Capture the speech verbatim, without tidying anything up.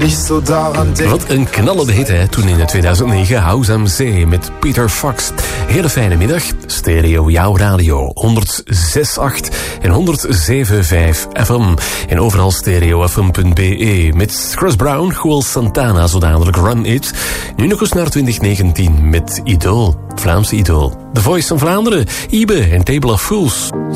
ich so daran denk. Wat een knallende hit, hè, toen in tweeduizend negen. House am See met Peter Fox. Hele fijne middag. Stereo, jouw radio. honderdzes komma acht en honderdzeven komma vijf F M. En overal stereo f m punt b e. Met Chris Brown, Joel Santana, zo dadelijk Run It. Nu nog eens naar twintig negentien met Idool, Vlaamse Idool. The Voice van Vlaanderen, Ibe en Table of Fools.